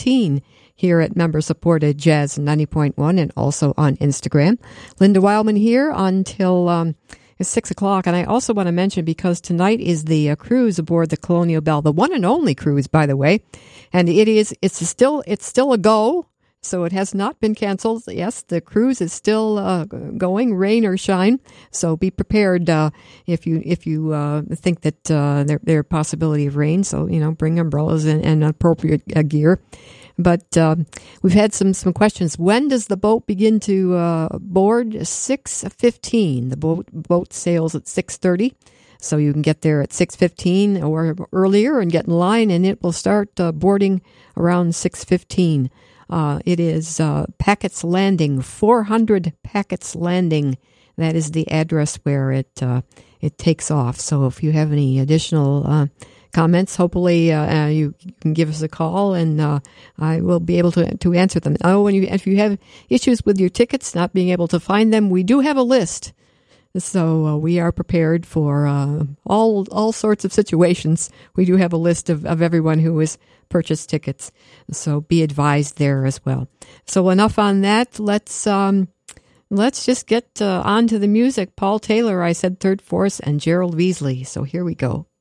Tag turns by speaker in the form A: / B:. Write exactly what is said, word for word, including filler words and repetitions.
A: fifteen here at member-supported Jazz ninety point one and also on Instagram. Linda Wildman here until um, six o'clock. And I also want to mention, because tonight is the uh, cruise aboard the Colonial Belle, the one and only cruise, by the way. And it is, it's still, it's still a go. So it has not been canceled. Yes, the cruise is still uh, going, rain or shine. So be prepared uh, if you if you uh, think that uh, there there are possibility of rain. So you know, bring umbrellas and, and appropriate uh, gear. But uh, we've had some some questions. When does the boat begin to uh, board? six fifteen. The boat boat sails at six thirty. So you can get there at six fifteen or earlier and get in line, and it will start uh, boarding around six fifteen. Uh, it is uh, Packett's Landing, four hundred Packett's Landing. That is the address where it uh, it takes off. So if you have any additional uh, comments, hopefully uh, uh, you can give us a call, and uh, I will be able to to answer them. Oh, and you, if you have issues with your tickets, not being able to find them, we do have a list. So uh, we are prepared for uh, all all sorts of situations. We do have a list of, of everyone who has purchased tickets. So be advised there as well. So enough on that. Let's um, let's just get uh, on to the music. Paul Taylor, I said Third Force, and Gerald Veasley. So here we go.